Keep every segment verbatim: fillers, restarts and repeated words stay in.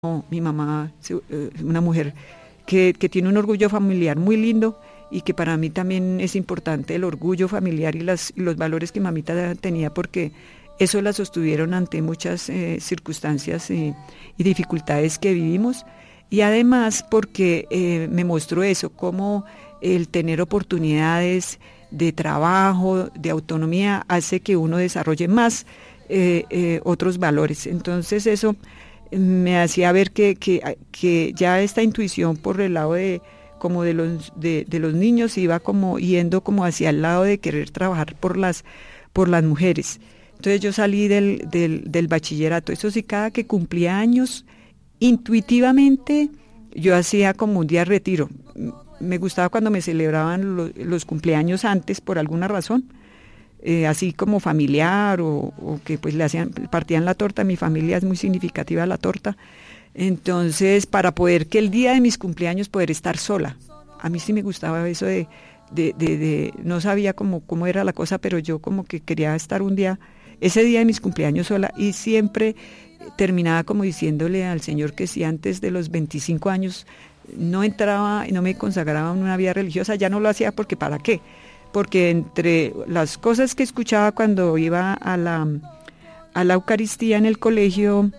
No, mi mamá, su- eh, una mujer que, que tiene un orgullo familiar muy lindo y que para mí también es importante el orgullo familiar y, las, y los valores que mamita tenía porque eso la sostuvieron ante muchas eh, circunstancias eh, y dificultades que vivimos y además porque eh, me mostró eso, cómo el tener oportunidades de trabajo, de autonomía, hace que uno desarrolle más eh, eh, otros valores. Entonces eso me hacía ver que, que, que ya esta intuición por el lado de como de los de, de los niños iba como yendo como hacia el lado de querer trabajar por las por las mujeres. Entonces yo salí del, del, del bachillerato. Eso sí, cada que cumplía años, intuitivamente yo hacía como un día de retiro. Me gustaba cuando me celebraban lo, los cumpleaños antes por alguna razón. Eh, así como familiar o, o que pues le hacían, partían la torta, mi familia es muy significativa la torta, entonces para poder que el día de mis cumpleaños poder estar sola, a mí sí me gustaba eso de, de, de, de no sabía cómo, cómo era la cosa, pero yo como que quería estar un día, ese día de mis cumpleaños sola y siempre terminaba como diciéndole al Señor que si antes de los veinticinco años no entraba y no me consagraba en una vida religiosa, ya no lo hacía porque ¿para qué? Porque entre las cosas que escuchaba cuando iba a la, a la Eucaristía en el colegio,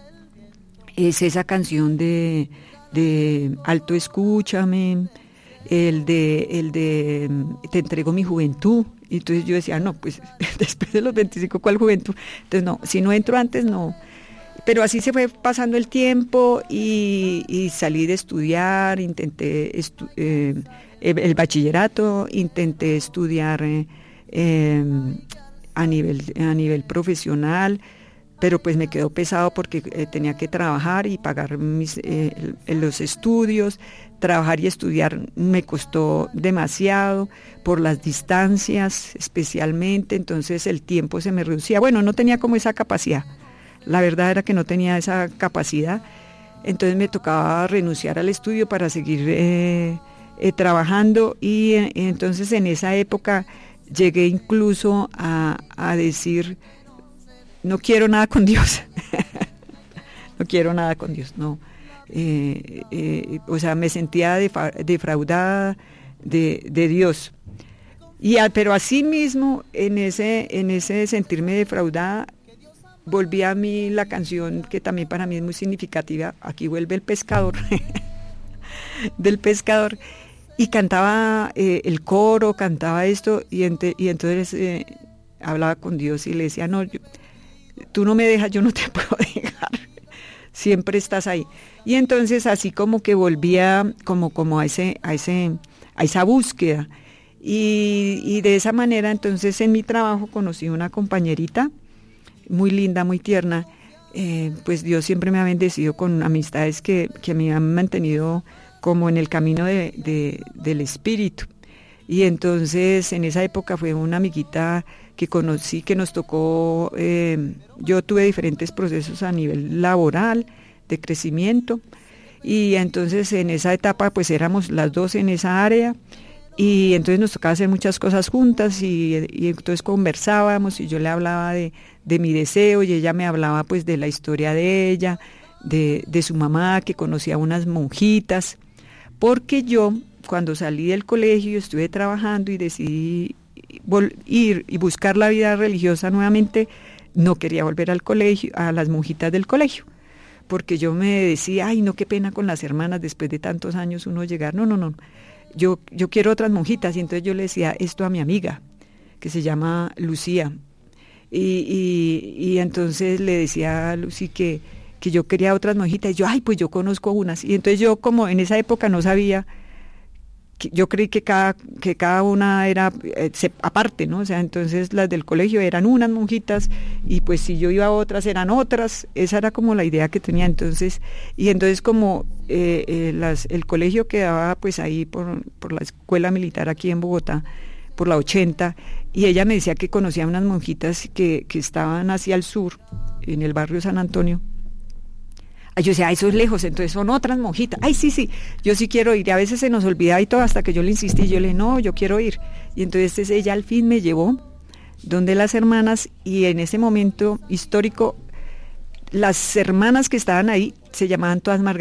es esa canción de, de Alto Escúchame, el de, el de Te entrego mi juventud. Y entonces yo decía, no, pues después de los veinticinco, ¿cuál juventud? Entonces no, si no entro antes, no. Pero así se fue pasando el tiempo y, y salí de estudiar, intenté estu eh, el bachillerato, intenté estudiar eh, eh, a nivel, a nivel profesional, pero pues me quedó pesado porque eh, tenía que trabajar y pagar mis, eh, los estudios, trabajar y estudiar me costó demasiado por las distancias especialmente, entonces el tiempo se me reducía, bueno, no tenía como esa capacidad. La verdad era que no tenía esa capacidad, entonces me tocaba renunciar al estudio para seguir eh, eh, trabajando y eh, entonces en esa época llegué incluso a, a decir, no quiero nada con Dios, no quiero nada con Dios, no. Eh, eh, o sea, me sentía defraudada de, de Dios. Y a, pero así mismo, en ese, en ese sentirme defraudada, volví a mí la canción que también para mí es muy significativa, Aquí vuelve el pescador, del pescador, y cantaba eh, el coro, cantaba esto, y, ente, y entonces eh, hablaba con Dios y le decía, no, yo, tú no me dejas, yo no te puedo dejar, siempre estás ahí. Y entonces así como que volvía como, como a, ese, a, ese, a esa búsqueda, y, y de esa manera entonces en mi trabajo conocí una compañerita, muy linda, muy tierna, eh, pues Dios siempre me ha bendecido con amistades que, que me han mantenido como en el camino de, de, del espíritu. Y entonces en esa época fue una amiguita que conocí, que nos tocó, eh, yo tuve diferentes procesos a nivel laboral, de crecimiento, y entonces en esa etapa pues éramos las dos en esa área, y entonces nos tocaba hacer muchas cosas juntas y, y entonces conversábamos y yo le hablaba de, de mi deseo y ella me hablaba pues de la historia de ella, de, de su mamá que conocía unas monjitas, porque yo cuando salí del colegio estuve trabajando y decidí ir y buscar la vida religiosa nuevamente, no quería volver al colegio, a las monjitas del colegio, porque yo me decía, ay no, qué pena con las hermanas después de tantos años uno llegar, no, no, no. Yo, yo quiero otras monjitas, y entonces yo le decía esto a mi amiga, que se llama Lucía, y, y, y entonces le decía a Lucy que, que yo quería otras monjitas, y yo, ay, pues yo conozco unas, y entonces yo como en esa época no sabía, que, yo creí que cada, que cada una era eh, se, aparte, ¿no? O sea, entonces las del colegio eran unas monjitas, y pues si yo iba a otras eran otras, esa era como la idea que tenía, entonces, y entonces como eh, eh, las, el colegio quedaba pues ahí por, por la escuela militar aquí en Bogotá, por la ochenta, y ella me decía que conocía unas monjitas que, que estaban hacia el sur, en el barrio San Antonio. Ay, yo decía, eso es lejos, entonces son otras monjitas. Ay, sí, sí, yo sí quiero ir. Y a veces se nos olvidaba y todo, hasta que yo le insistí, yo le dije, no, yo quiero ir. Y entonces ella al fin me llevó donde las hermanas, y en ese momento histórico, las hermanas que estaban ahí, se llamaban todas Margaritas.